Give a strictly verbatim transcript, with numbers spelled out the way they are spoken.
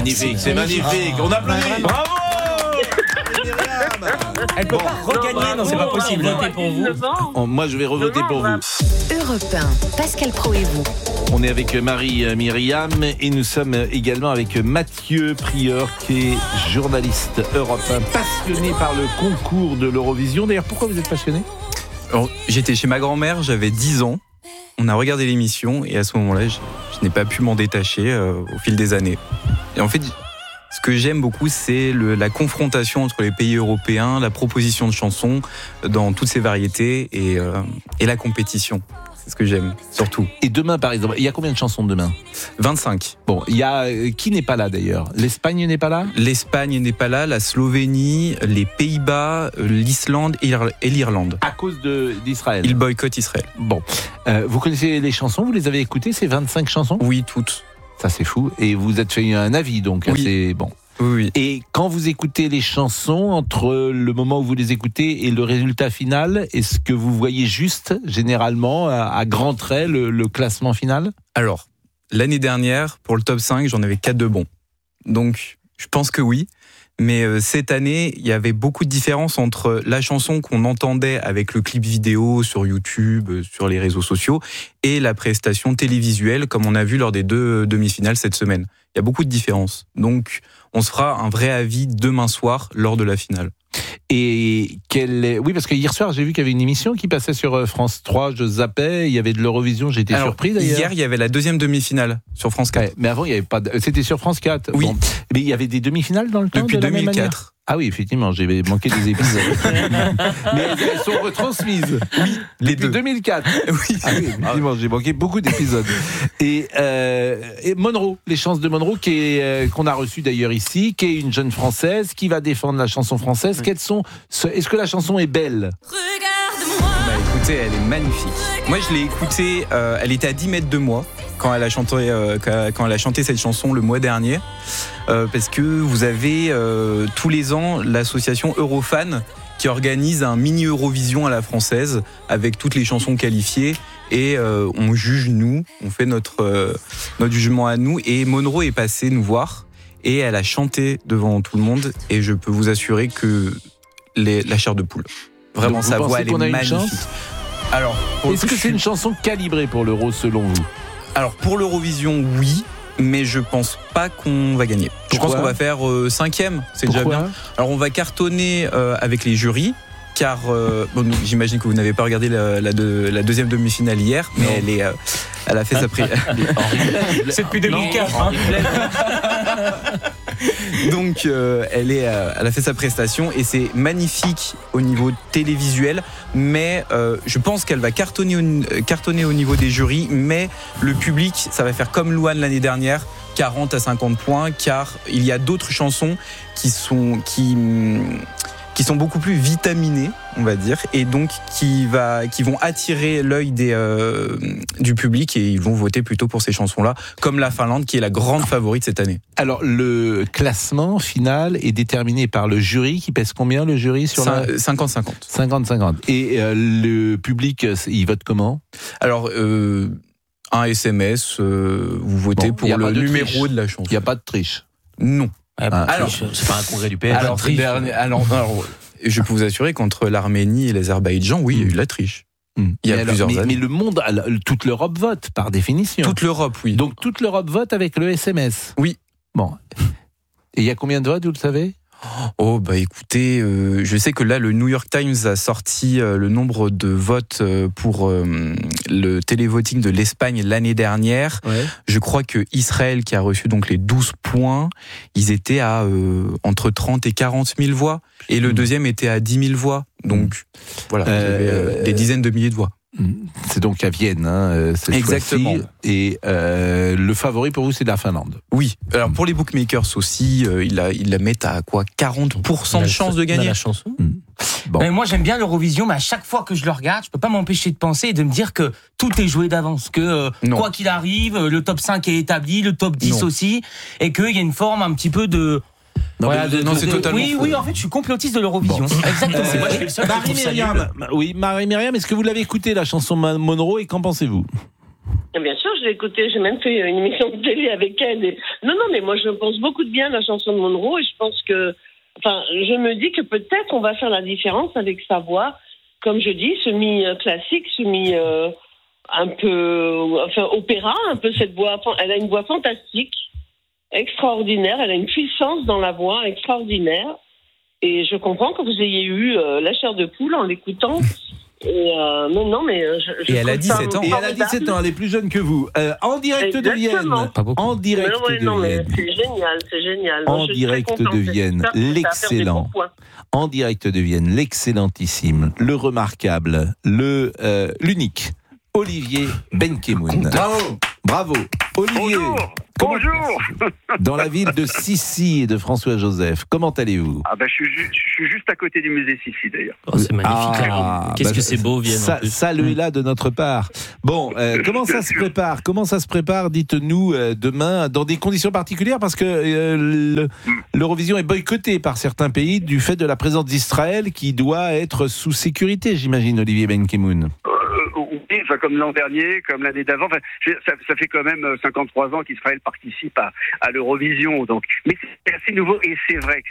magnifique, c'est magnifique. On applaudit. Bravo. Elle peut bon. pas regagner, non, c'est pas possible. Voter pour vous. Oh, moi, je vais revoter pour vous. Europe un, Pascal Praud et vous. On est avec Marie-Myriam et nous sommes également avec Mathieu Prieur, qui est journaliste Europe un, passionné par le concours de l'Eurovision. D'ailleurs, pourquoi vous êtes passionné ? Alors, j'étais chez ma grand-mère, j'avais dix ans. On a regardé l'émission et à ce moment-là, je, je n'ai pas pu m'en détacher euh, au fil des années. Et en fait, ce que j'aime beaucoup, c'est le, la confrontation entre les pays européens, la proposition de chansons dans toutes ces variétés et, euh, et la compétition. C'est ce que j'aime, surtout. Et demain, par exemple, il y a combien de chansons demain ? vingt-cinq. Bon, il y a euh, qui n'est pas là d'ailleurs ? L'Espagne n'est pas là ? L'Espagne n'est pas là, la Slovénie, les Pays-Bas, l'Islande et l'Irlande. À cause de, d'Israël ? Ils boycottent Israël. Bon, euh, vous connaissez les chansons ? Vous les avez écoutées, ces vingt-cinq chansons ? Oui, toutes. Ça, c'est fou. Et vous êtes fait un avis, donc oui. assez bon. Oui, oui. Et quand vous écoutez les chansons, entre le moment où vous les écoutez et le résultat final, est-ce que vous voyez juste, généralement, à, à grands traits, le, le classement final ? Alors, l'année dernière, pour le top cinq, j'en avais quatre de bons. Donc, je pense que oui. Mais euh, cette année, il y avait beaucoup de différences entre la chanson qu'on entendait avec le clip vidéo sur YouTube, sur les réseaux sociaux, et la prestation télévisuelle, comme on a vu lors des deux demi-finales cette semaine. Il y a beaucoup de différences. Donc, on se fera un vrai avis demain soir lors de la finale. Et quelle est... Oui, parce que hier soir, j'ai vu qu'il y avait une émission qui passait sur France trois, je zappais, il y avait de l'Eurovision, j'étais Alors, surpris d'ailleurs. Hier, il y avait la deuxième demi-finale sur France quatre. Ouais, mais avant, il y avait pas de... C'était sur France quatre. Oui. Bon. Mais il y avait des demi-finales dans le temps. Depuis de la deux mille quatre. Même manière. Ah oui, effectivement, j'ai manqué des épisodes. Mais elles sont retransmises. Oui, les depuis deux. deux mille quatre. Oui. Ah oui, effectivement, j'ai manqué beaucoup d'épisodes. Et, euh, et Monroe, les chances de Monroe, qui est, euh, qu'on a reçue d'ailleurs ici, qui est une jeune Française, qui va défendre la chanson française. Quelles sont, est-ce que la chanson est belle ? Regarde-moi. Bah écoutez, elle est magnifique. Moi, je l'ai écoutée, euh, elle était à dix mètres de moi quand elle a chanté, euh, quand elle a chanté cette chanson le mois dernier. Euh, parce que vous avez euh, tous les ans l'association Eurofan qui organise un mini Eurovision à la française avec toutes les chansons qualifiées et euh, on juge nous, on fait notre, euh, notre jugement à nous et Monroe est passée nous voir et elle a chanté devant tout le monde et je peux vous assurer que les, la chair de poule. Vraiment, sa voix, elle est magnifique. Alors, est-ce que c'est une chanson calibrée pour l'Euro selon vous ? Alors pour l'Eurovision, oui. Mais je pense pas qu'on va gagner. Pourquoi ? Je pense qu'on va faire euh, cinquième, c'est Pourquoi ? déjà bien. Alors on va cartonner euh, avec les jurys, car euh, bon, j'imagine que vous n'avez pas regardé la, la, de, la deuxième demi-finale hier, mais non. elle est, euh, elle a fait sa pré... C'est depuis deux mille quatre. Hein. Donc euh, elle est, euh, elle a fait sa prestation et c'est magnifique au niveau télévisuel, mais euh, je pense qu'elle va cartonner au, cartonner au niveau des jurys, mais le public, ça va faire comme Louane l'année dernière, quarante à cinquante points, car il y a d'autres chansons qui sont qui qui sont beaucoup plus vitaminées, on va dire, et donc qui va qui vont attirer l'œil des euh, du public et ils vont voter plutôt pour ces chansons-là, comme la Finlande qui est la grande favorite cette année. Alors le classement final est déterminé par le jury qui pèse combien le jury sur Cin- la cinquante cinquante. cinquante cinquante. Et euh, le public, il vote comment ? Alors euh, un S M S, euh, vous votez Bon, pour le numéro de la chanson. Il n'y a pas de triche. Non. Ah, bah, alors, c'est pas un congrès du P S. Alors, dernier, alors, alors, je peux vous assurer qu'entre l'Arménie et l'Azerbaïdjan, oui, il y a eu de la triche. Mmh. Il y a mais plusieurs alors, mais, années. mais le monde, toute l'Europe vote, par définition. Toute l'Europe, oui. Donc toute l'Europe vote avec le S M S. Oui. Bon. Et il y a combien de votes, vous le savez ? Oh, bah écoutez, euh, je sais que là, le New York Times a sorti euh, le nombre de votes euh, pour euh, le télévoting de l'Espagne l'année dernière. Ouais. Je crois que Israël, qui a reçu donc les douze points, ils étaient à euh, entre trente et quarante mille voix. Et le mmh. deuxième était à dix mille voix. Donc, voilà, euh, vous avez euh, des dizaines de milliers de voix. C'est donc à Vienne, hein, cette Exactement. fois-ci. Et euh, le favori pour vous, c'est la Finlande. Oui. Alors pour les bookmakers aussi, euh, ils, la, ils la mettent à quoi quarante pour cent de chance de gagner. La chanson. Mmh. Bon. Mais moi j'aime bien l'Eurovision, mais à chaque fois que je le regarde, je peux pas m'empêcher de penser et de me dire que tout est joué d'avance, que euh, quoi qu'il arrive, le top cinq est établi, le top dix non. aussi, et qu'il y a une forme un petit peu de... Non, voilà, de, non de, c'est de, totalement oui, faux. oui, en fait, je suis complotiste de l'Eurovision. Bon. Exactement. Euh, moi, je suis le seul Marie-Myriam, oui, Marie-Myriam, est-ce que vous l'avez écouté la chanson Monroe et qu'en pensez-vous ? Et bien sûr, je l'ai écoutée, j'ai même fait une émission de télé avec elle. Et... Non, non, mais moi, je pense beaucoup de bien de la chanson de Monroe et je pense que, enfin, je me dis que peut-être on va faire la différence avec sa voix, comme je dis, semi-classique, semi, euh, un peu, enfin, opéra, un peu cette voix. Elle a une voix fantastique, extraordinaire, elle a une puissance dans la voix extraordinaire. Et je comprends que vous ayez eu euh, la chair de poule en l'écoutant. Et euh, non, non, mais je, je et elle a dix-sept ans. Et elle a dix-sept ans, elle est plus jeune que vous. Euh, en direct Exactement. de Vienne. En direct mais ouais, de non, Vienne. Mais c'est génial, c'est génial. En je direct suis très de Vienne, l'excellent. En direct de Vienne, l'excellentissime, le remarquable, le euh, l'unique, Olivier Benkemoun. Bravo. Bravo. Olivier. Bonjour. Comment- Bonjour. Dans la ville de Sissi et de François-Joseph. Comment allez-vous? Ah bah je suis, ju- je suis juste à côté du musée Sissi d'ailleurs. Oh, c'est magnifique. Ah, hein. Qu'est-ce bah, que c'est beau, Vienne. en Ça, plus. saluez-la de notre part. Bon, euh, comment ça se prépare? Comment ça se prépare, dites-nous, euh, demain, dans des conditions particulières? Parce que euh, le- l'Eurovision est boycottée par certains pays du fait de la présence d'Israël qui doit être sous sécurité, j'imagine, Olivier Benkemoun. Euh, oui, enfin, comme l'an dernier, comme l'année d'avant. Enfin, j'ai- ça, ça fait quand même cinquante-trois ans qu'Israël participe à, à l'Eurovision. Donc, mais c'est assez nouveau et c'est vrai que